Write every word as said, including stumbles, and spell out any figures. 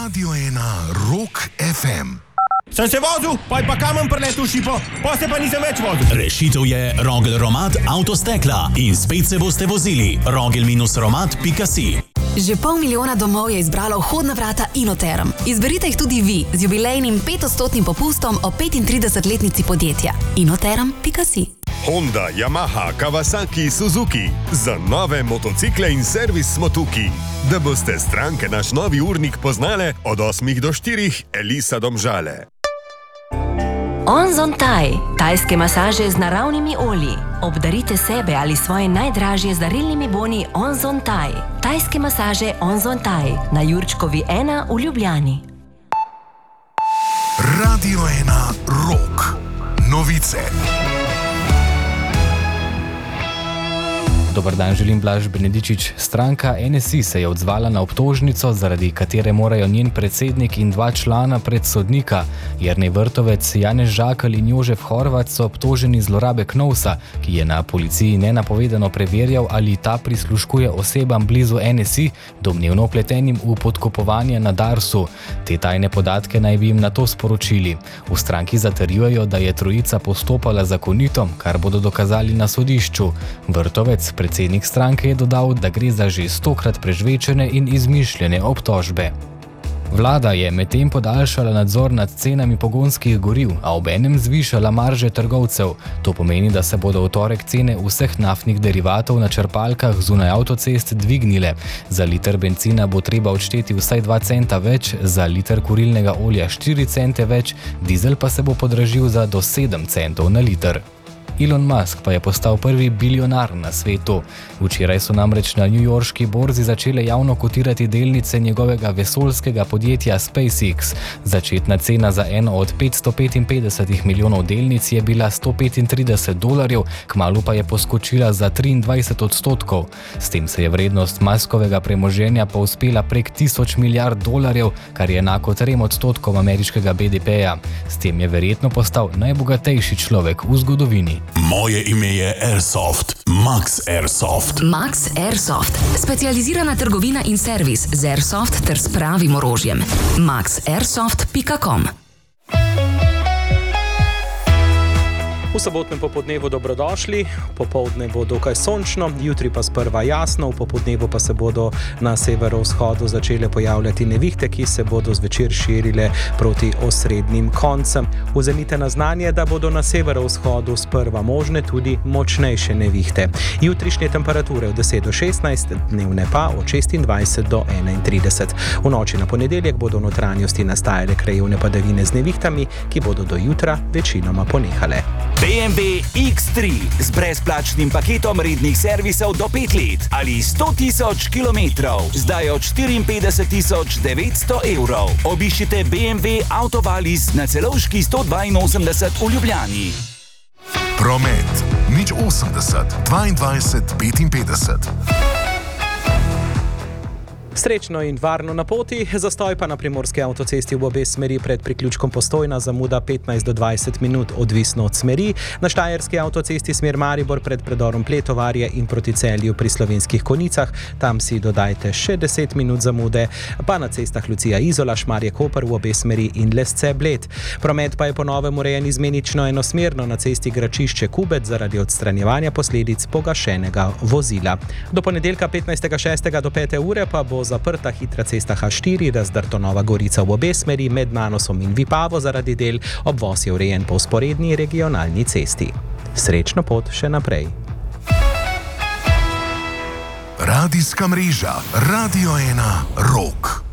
Radio ena Rock ef em. Sem se vozil, pa je pa kamen preletel šipo, pa se pa nisem več vozil. Rešitev je Rogel Romat Avtostekla in spet se boste vozili. rogel romat pika si. Že pol milijona domov je izbralo vhodna vrata Inoterm. Izberite jih tudi vi z jubilejnim petodstotnim popustom o petintridesetletnici podjetja. inoterm pika si. Honda, Yamaha, Kawasaki, Suzuki. Za nove motocikle in servis smo tukaj. Da boste stranke naš novi urnik poznale od osmih do štirih, Elisa Domžale. Onzon Thai, tajske masaže z naravnimi olji. Obdarite sebe ali svoje najdražje z darilnimi boni Onzon Thai. Tajske masaže Onzon Thai na Jurčkovi ena v Ljubljani. Radio ena Rock. Novice. Dobar dan, želim Blaž Benedičič. Stranka en es i se je odzvala na obtožnico, zaradi katere morajo njen predsednik in dva člana pred sodnika. Jernej Vrtovec, Janez Žakelj in Jožef Horvat so obtoženi zlorabe Knovsa, ki je na policiji nenapovedano preverjal, ali ta prisluškuje osebam blizu en es i, domnevno vpletenim v podkupovanje na Darsu. Te tajne podatke naj bi jim nato sporočili. V stranki zatrjujejo, da je trojica postopala zakonito, kar bodo dokazali na sodišču. Vrtovec, predsednik stranke, je dodal, da gre za že stokrat prežvečene in izmišljene obtožbe. Vlada je medtem podaljšala nadzor nad cenami pogonskih goriv, a obenem zvišala marže trgovcev. To pomeni, da se bodo v torek cene vseh naftnih derivatov na črpalkah zunaj avtocest dvignile. Za liter bencina bo treba odšteti vsaj dva centa več, za liter kurilnega olja štiri cente več, dizel pa se bo podražil za do sedem centov na liter. Elon Musk pa je postal prvi bilionar na svetu. Včeraj so namreč na newyorški borzi začele javno kotirati delnice njegovega vesoljskega podjetja SpaceX. Začetna cena za eno od petsto petinpetdeset milijonov delnic je bila sto petintrideset dolarjev, kmalu pa je poskočila za triindvajset odstotkov. S tem se je vrednost Muskovega premoženja povzpela prek tisoč milijard dolarjev, kar je enako trem odstotkom ameriškega be de peja. S tem je verjetno postal najbogatejši človek v zgodovini. Moje ime je Airsoft, Max Airsoft. Max Airsoft, specializirana trgovina in servis z Airsoft ter s pravim orožjem. max airsoft pika com. V sobotnem popodnevu dobrodošli, popoldne bo dokaj sončno, jutri pa sprva jasno, v popodnevu pa se bodo na severovzhodu začele pojavljati nevihte, ki se bodo zvečer širile proti osrednjim koncem. Vzemite na znanje, da bodo na severovzhodu sprva možne tudi močnejše nevihte. Jutrišnje temperature od deset do šestnajst, dnevne pa od šestindvajset do enaintrideset. V noči na ponedeljek bodo v notranjosti nastajale krajevne padavine z nevihtami, ki bodo do jutra večinoma ponehale. bé em ve iks tri z brezplačnim paketom rednih servisov do pet let ali sto tisoč kilometrov, zdaj od štiriinpetdeset tisoč devetsto evrov. Obiščite bé em ve Autovalis na Celovški sto dvainosemdeset v Ljubljani. Promet nič osemdeset dvaindvajset petinpetdeset. Srečno in varno na poti, zastoj pa na primorski avtocesti v obe smeri pred priključkom Postojna, zamuda petnajst do dvajset minut, odvisno od smeri. Na štajerski avtocesti smer Maribor pred predorom Pletovarje in proti Celju pri Slovenskih Konjicah, tam si dodajte še deset minut zamude, pa na cestah Lucija Izola, Šmarje Koper v obe smeri in Lesce Bled. Promet pa je po novem urejen izmenično enosmerno na cesti Gračišče Kubec zaradi odstranjevanja posledic pogašenega vozila. Do ponedeljka petnajstega šestega do pete ure pa bo zaprta hitra cesta ha štiri, razdrto Nova Gorica v obe smeri med Nanosom in Vipavo zaradi del, obvoz je urejen po vzporedni regionalni cesti. Srečno pot še naprej. Radijska mreža Radio ena Rock.